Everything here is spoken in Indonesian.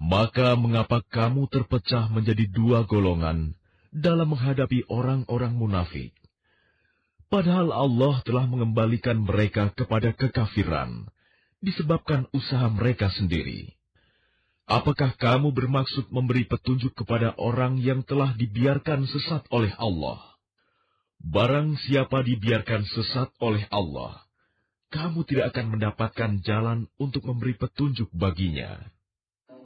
Maka mengapa kamu terpecah menjadi dua golongan dalam menghadapi orang-orang munafik? Padahal Allah telah mengembalikan mereka kepada kekafiran disebabkan usaha mereka sendiri. Apakah kamu bermaksud memberi petunjuk kepada orang yang telah dibiarkan sesat oleh Allah? Barang siapa dibiarkan sesat oleh Allah, kamu tidak akan mendapatkan jalan untuk memberi petunjuk baginya.